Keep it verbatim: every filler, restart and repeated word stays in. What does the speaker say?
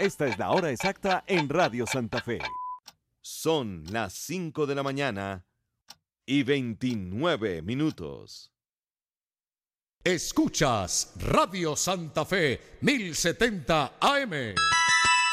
Esta es la hora exacta en Radio Santa Fe. Son las cinco de la mañana y veintinueve minutos. Escuchas Radio Santa Fe mil setenta A M.